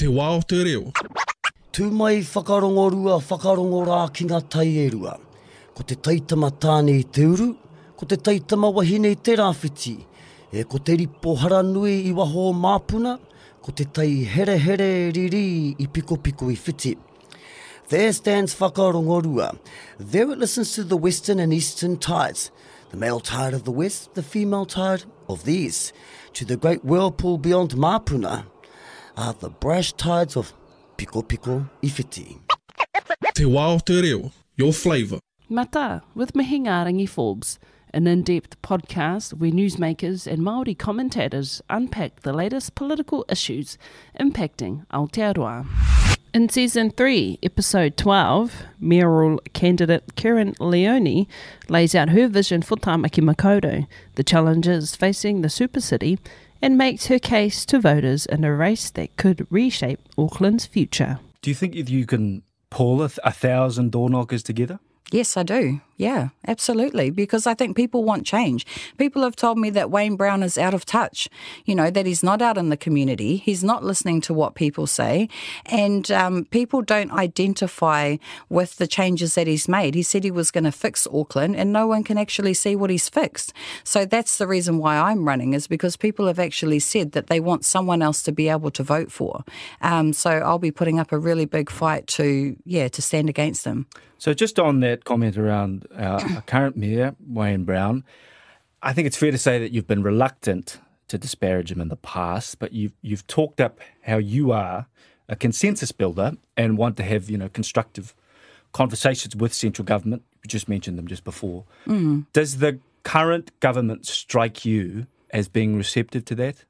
Te wā o te reo. Tū mai whakarongo rā ki ngā tai e rua. Ko te taitama tāne i te uru, ko te taitama wahine i te rāwhiti, ko te ripo haranui i waho māpuna, ko te tai here riri i piko i whiti. There stands whakarongo. There it listens to the western and eastern tides, the male tide of the west, the female tide of the east. To the great whirlpool beyond Māpuna are the brash tides of piko i whiti. Te wā o te reo, your flavour. Mata, with Mihingarangi Forbes, an in-depth podcast where newsmakers and Māori commentators unpack the latest political issues impacting Aotearoa. In Season 3, Episode 12, mayoral candidate Karen Leone lays out her vision for Tāmaki Makaurau, the challenges facing the super city, and makes her case to voters in a race that could reshape Auckland's future. Do you think you can pull 1,000 door knockers together? Yes, I do. Yeah, absolutely. Because I think people want change. People have told me that Wayne Brown is out of touch, that he's not out in the community. He's not listening to what people say. And people don't identify with the changes that he's made. He said he was going to fix Auckland and no one can actually see what he's fixed. So that's the reason why I'm running, is because people have actually said that they want someone else to be able to vote for. So I'll be putting up a really big fight to stand against them. So just on that comment around our current mayor, Wayne Brown, I think it's fair to say that you've been reluctant to disparage him in the past, but you've talked up how you are a consensus builder and want to have, constructive conversations with central government. You just mentioned them just before. Mm. Does the current government strike you as being receptive to that?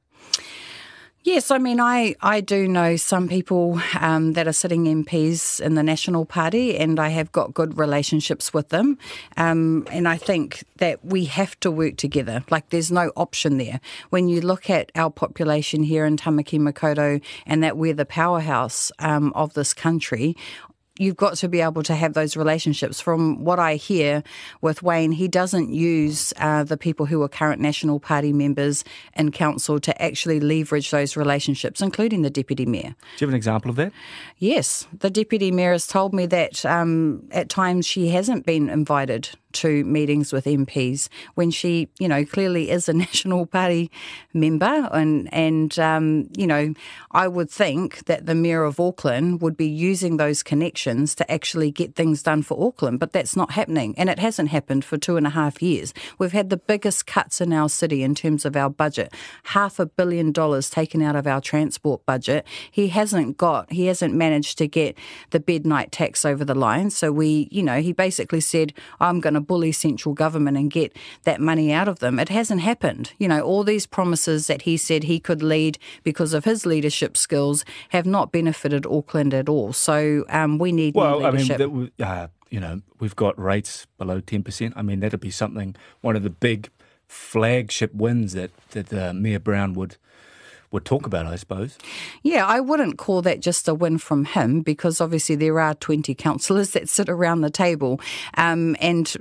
Yes, I do know some people that are sitting MPs in the National Party, and I have got good relationships with them. And I think that we have to work together. Like, there's no option there. When you look at our population here in Tāmaki Makaurau and that we're the powerhouse of this country, you've got to be able to have those relationships. From what I hear with Wayne, he doesn't use the people who are current National Party members in council to actually leverage those relationships, including the Deputy Mayor. Do you have an example of that? Yes. The Deputy Mayor has told me that at times she hasn't been invited to meetings with MPs when she, clearly is a National Party member. And I would think that the Mayor of Auckland would be using those connections to actually get things done for Auckland, but that's not happening. And it hasn't happened for 2.5 years. We've had the biggest cuts in our city in terms of our budget, $500 million taken out of our transport budget. He hasn't managed to get the bed night tax over the line. So he basically said, I'm going to bully central government and get that money out of them. It hasn't happened. All these promises that he said he could lead because of his leadership skills have not benefited Auckland at all. So we need new leadership. We've got rates below 10%. That'd be something, one of the big flagship wins that Mayor Brown would talk about, I suppose. Yeah, I wouldn't call that just a win from him, because obviously there are 20 councillors that sit around the table, and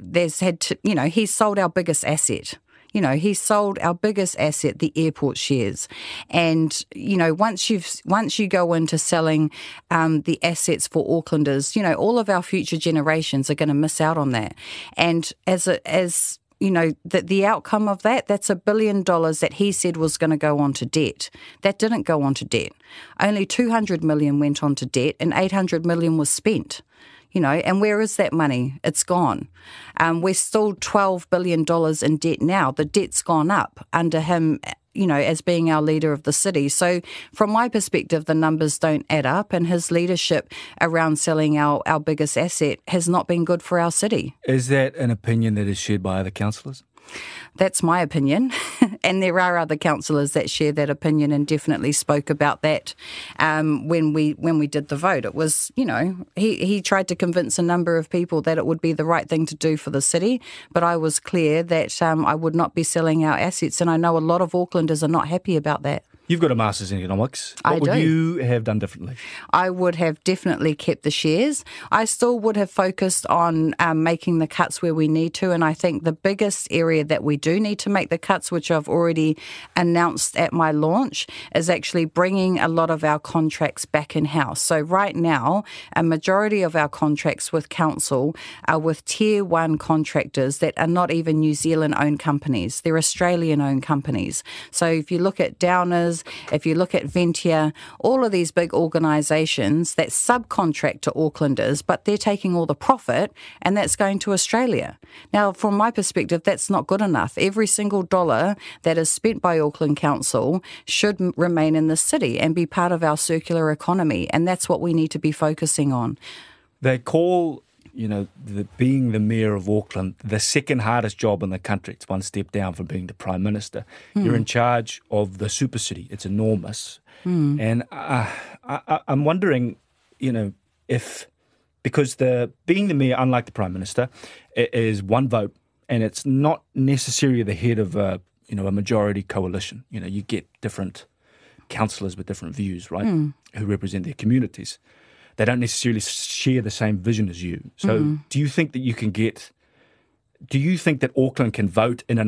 he's sold our biggest asset. He sold our biggest asset, the airport shares. And, once you go into selling the assets for Aucklanders, all of our future generations are going to miss out on that. And the outcome of that's $1 billion that he said was going to go on to debt. That didn't go on to debt. Only $200 million went on to debt and $800 million was spent. And where is that money? It's gone. We're still $12 billion in debt now. The debt's gone up under him, as being our leader of the city. So from my perspective, the numbers don't add up, and his leadership around selling our biggest asset has not been good for our city. Is that an opinion that is shared by other councillors? That's my opinion. And there are other councillors that share that opinion and definitely spoke about that when we did the vote. It was, he tried to convince a number of people that it would be the right thing to do for the city, but I was clear that I would not be selling our assets, and I know a lot of Aucklanders are not happy about that. You've got a Master's in Economics. I What would do. you have done differently? I would have definitely kept the shares. I still would have focused on making the cuts where we need to. And I think the biggest area that we do need to make the cuts, which I've already announced at my launch, is actually bringing a lot of our contracts back in-house. So right now, a majority of our contracts with council are with tier 1 contractors that are not even New Zealand-owned companies. They're Australian-owned companies. So if you look at Downers, if you look at Ventia, all of these big organisations that subcontract to Aucklanders, but they're taking all the profit and that's going to Australia. Now, from my perspective, that's not good enough. Every single dollar that is spent by Auckland Council should remain in the city and be part of our circular economy, and that's what we need to be focusing on. They call, being the mayor of Auckland the second hardest job in the country. It's one step down from being the Prime Minister. You're in charge of the super city. It's enormous. And I'm wondering, if, because being the mayor, unlike the Prime Minister, it is one vote, and it's not necessarily the head of a majority coalition. You get different councillors with different views, right, who represent their communities. They don't necessarily share the same vision as you. So do you think that Auckland can vote in an